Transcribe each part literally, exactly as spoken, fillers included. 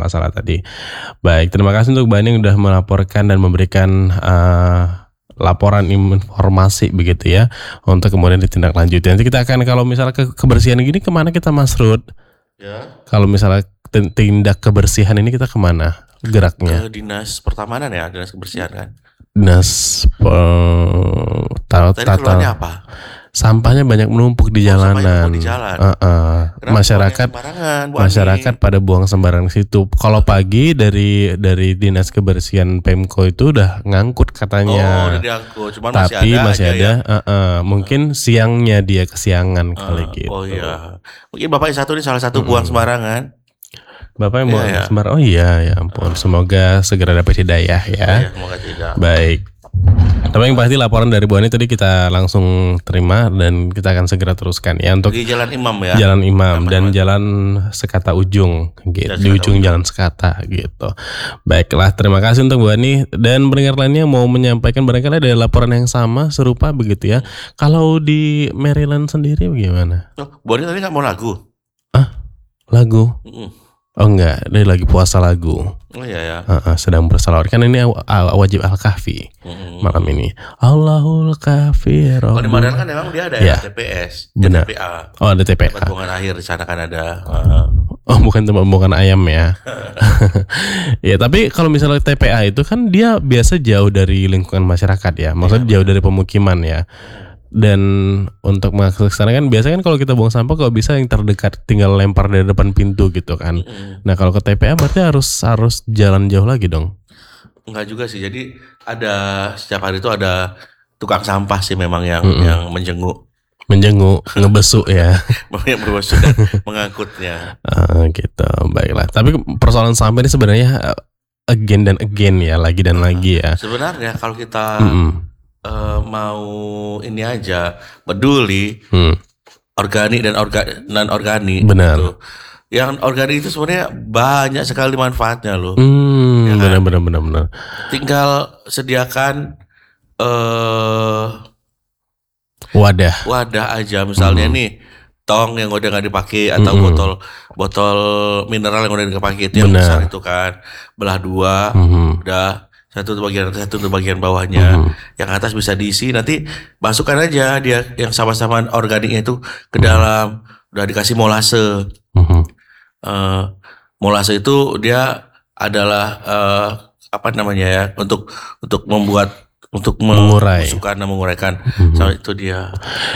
nggak salah tadi. Baik, terima kasih untuk Mbak Ani yang udah melaporkan dan memberikan uh, laporan informasi begitu ya, untuk kemudian ditindaklanjuti. Nanti kita akan, kalau misalnya ke kebersihan gini kemana kita Mas Rud? Ya. Kalau misalnya tindak kebersihan ini kita kemana geraknya? Ke dinas pertamanan ya, dinas kebersihan kan. Dinas uh, tata, Tadi keluarnya apa? Sampahnya banyak menumpuk di Oh, jalanan. Di jalan. Uh, uh. Masyarakat masyarakat pada buang sembarangan situ. Kalau pagi dari dari dinas kebersihan Pemko itu udah ngangkut katanya. Oh, udah diangkut. Cuman tapi masih ada, masih ada. Ya? Uh, uh. Mungkin siangnya dia kesiangan uh, kali gitu. Oh iya. Mungkin Bapak satu ini salah satu buang hmm. sembarangan. Bapak yang buang ya, sembarangan. Oh iya, ya ampun. Uh. Semoga segera dapat hidayah ya. Iya, semoga tidak. Baik. Tapi yang pasti laporan dari Bu Ani tadi kita langsung terima dan kita akan segera teruskan ya untuk di Jalan Imam ya. Jalan Imam Jalan dan Imam. Jalan Sekata Ujung gitu. Jalan di ujung Jalan Sekata gitu. Baiklah, terima kasih untuk Bu Ani dan pendengar lainnya mau menyampaikan barangkali ada laporan yang sama serupa begitu ya. Kalau di Maryland sendiri bagaimana? Oh, Bu Ani tadi nggak mau lagu? Ah, lagu? Mm-mm. Oh enggak, dia lagi puasa lagu. Oh iya ya. Uh, uh, sedang bersalawat. Kan ini aw- aw- wajib Al-Kahfi hmm. malam ini. Allahul Kahfi. Kalau di Maryland kan memang dia ada ya. T P S, benar. T P A. Oh ada T P A. Tempat buangan akhir di sana kan ada. Uh. Oh bukan tempat buangan ayam ya. Ya tapi kalau misalnya T P A itu kan dia biasa jauh dari lingkungan masyarakat ya. Maksudnya ya, jauh dari pemukiman ya. Dan untuk masuk ke sana kan biasanya kan kalau kita buang sampah kalau bisa yang terdekat tinggal lempar dari depan pintu gitu kan. Mm. Nah kalau ke T P A berarti harus harus jalan jauh lagi dong. Enggak juga sih. Jadi ada setiap hari itu ada tukang sampah sih memang yang mm-mm. yang menjenguk. Menjenguk, ngebesuk ya. Yang berbesuk dan mengangkutnya. Uh, gitu, baiklah. Tapi persoalan sampah ini sebenarnya again dan again ya, lagi dan uh, lagi ya. Sebenarnya kalau kita mm-mm. Uh, mau ini aja peduli hmm. organik dan orga, non organik. Benar. Gitu. Yang organik itu sebenarnya banyak sekali manfaatnya loh. Hmm, ya kan? Benar benar benar benar. Tinggal sediakan uh, wadah. Wadah aja misalnya hmm. nih tong yang udah nggak dipakai atau hmm. botol botol mineral yang udah nggak dipakai itu yang benar. Besar itu kan belah dua hmm. udah. Satu bagian atas, satu bagian bawahnya. Uh-huh. Yang atas bisa diisi, nanti masukkan aja dia yang sama-sama organiknya itu ke dalam. Uh-huh. Udah dikasih molase. Uh-huh. Uh, molase itu dia adalah uh, apa namanya ya untuk untuk membuat untuk mengurai, masukkan dan menguraikan. Mm-hmm. So itu dia.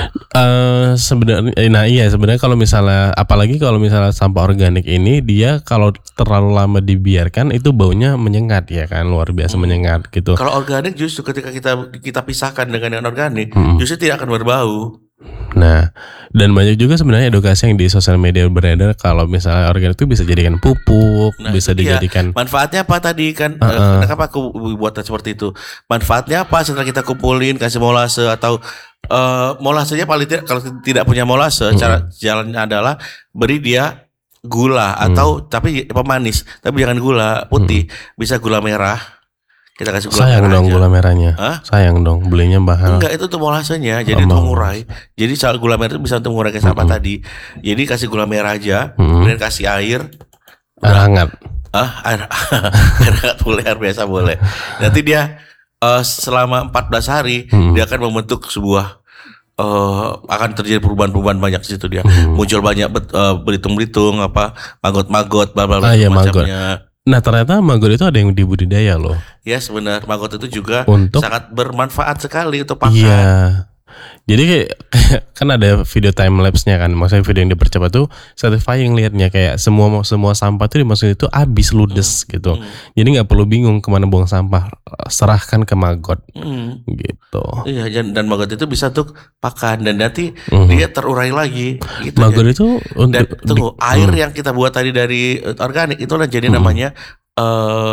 Uh, sebenarnya, nah iya sebenarnya kalau misalnya, apalagi kalau misalnya sampah organik ini dia kalau terlalu lama dibiarkan itu baunya menyengat ya kan, luar biasa mm. menyengat gitu. Kalau organik justru ketika kita kita pisahkan dengan yang organik, mm. justru tidak akan berbau. Nah, dan banyak juga sebenarnya edukasi yang di sosial media beredar kalau misalnya organik itu bisa dijadikan pupuk, nah, bisa dijadikan. Manfaatnya apa tadi kan? Uh-uh. Kenapa aku buat seperti itu? Manfaatnya apa setelah kita kumpulin kasih molase atau uh, molasenya paling tidak kalau tidak punya molase, uh-uh. cara jalannya adalah beri dia gula atau uh-uh. tapi pemanis, tapi jangan gula putih, uh-uh. bisa gula merah. Kita kasih gula sayang merah dong aja. Gula merahnya. Hah? Sayang dong belinya mahal. Enggak, itu tuh molasenya jadi itu mengurai. Jadi soal gula merah itu bisa untuk mengurai sampah mm-hmm. tadi. Jadi kasih gula merah aja, mm-hmm. kemudian kasih air. Air hangat. Ah, air, air hangat boleh, air biasa boleh. Nanti dia uh, selama empat belas hari mm-hmm. dia akan membentuk sebuah uh, akan terjadi perubahan-perubahan banyak di situ dia. Mm-hmm. Muncul banyak bet, uh, belitung-belitung apa, maggot-maggot, bla bla bla ah, iya, macamnya. Nah ternyata maggot itu ada yang dibudidaya loh. Ya sebenarnya maggot itu juga untuk, sangat bermanfaat sekali untuk pakan. Iya. Jadi kayak kan ada video time lapse-nya kan, maksudnya video yang dipercepat tuh satisfying liatnya kayak semua semua sampah tuh dimasukin itu habis ludes hmm. gitu. Hmm. Jadi nggak perlu bingung kemana buang sampah, serahkan ke maggot hmm. gitu. Iya dan, dan maggot itu bisa untuk pakan dan nanti hmm. dia terurai lagi. Gitu maggot ya. itu untuk dan tunggu di, air hmm. yang kita buat tadi dari organik itulah jadi hmm. namanya uh,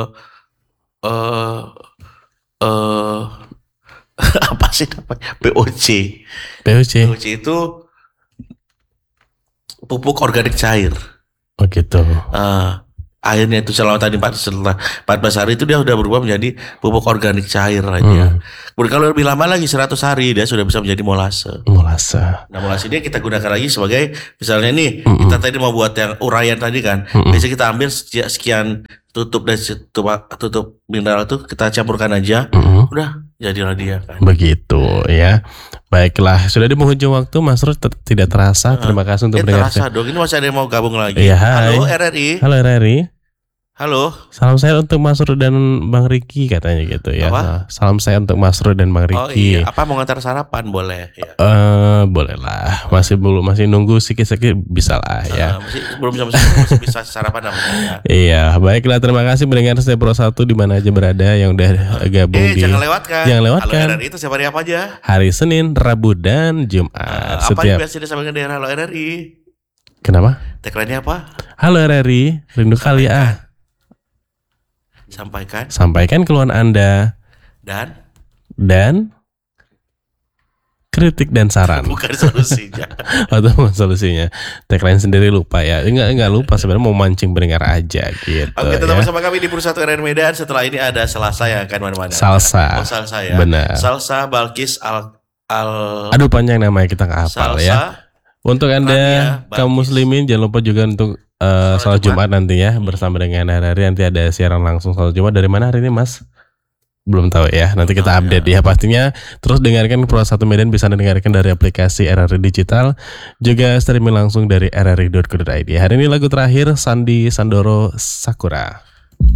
uh, uh, apa sih namanya P O C. P O C. P O C itu pupuk organik cair. Oh gitu. Uh, airnya itu selama tadi empat setelah empat belas hari itu dia sudah berubah menjadi pupuk organik cair aja. Hmm. Kemudian kalau lebih lama lagi seratus hari dia sudah bisa menjadi molase. Molase. Nah molase ini kita gunakan lagi sebagai misalnya nih mm-mm. kita tadi mau buat yang uraian tadi kan. Mm-mm. Biasanya kita ambil sekian tutup dan tutup, tutup mineral itu kita campurkan aja. Mm-mm. Udah jadilah dia kan. Begitu ya. Baiklah, sudah di penghujung waktu Mas Rud tidak terasa. Terima kasih untuk eh, mendengar. Terasa dong. Ini masih ada yang mau gabung lagi. Ya, halo R R I. Halo R R I. Halo. Salam saya untuk Mas Rud dan Bang Riki katanya gitu ya. Apa? Salam saya untuk Mas Rud dan Bang Riki. Oh iya. Apa mau ngantar sarapan boleh? Ya. Uh, boleh lah. Masih belum masih nunggu sikit-sikit bisa lah ya. Uh, masih belum bisa masih bisa sarapan namanya. Iya, baiklah terima kasih mendengar Setiap Pro Satu di mana aja berada yang udah gabung eh, di. Jangan lewatkan. Jangan lewatkan. Halo R R I itu siapa hari apa aja? Hari Senin, Rabu dan Jumat. Uh, apa Setiap... yang biasa disampaikan daerah Halo R R I? Kenapa? Tagline-nya apa? Halo R R I, rindu kali ah. Sampaikan Sampaikan keluhan Anda Dan Dan kritik dan saran. Bukan solusinya. Atau bukan solusinya. Tagline sendiri lupa ya. Enggak enggak lupa sebenarnya mau mancing pendengar aja gitu. Oke tetap ya. bersama kami di Perusahaan R R Medan. Setelah ini ada Salsa yang akan mana-mana. Salsa. Oh salsa ya. Benar. Salsa Balkis Al, Al... Aduh panjang namanya kita nggak hafal ya. Untuk Anda Rania, kaum muslimin jangan lupa juga untuk Uh, salat Jumat. Jumat nanti ya bersama dengan R R I nanti ada siaran langsung salat Jumat dari mana hari ini Mas? Belum tahu ya. Nanti kita update ya. ya pastinya. Terus dengarkan Pro Satu Medan bisa dengarkan dari aplikasi R R I Digital, juga streaming langsung dari r r i dot co dot i d. Hari ini lagu terakhir Sandi Sandoro Sakura.